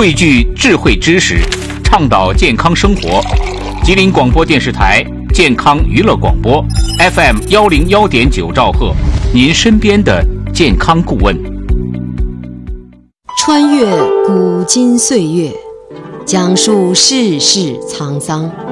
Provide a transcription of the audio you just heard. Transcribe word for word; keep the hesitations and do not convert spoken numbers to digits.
汇聚智慧知识，倡导健康生活。吉林广播电视台健康娱乐广播 F M 幺零幺点九兆赫，您身边的健康顾问。 穿越古今岁月，讲述世事沧桑，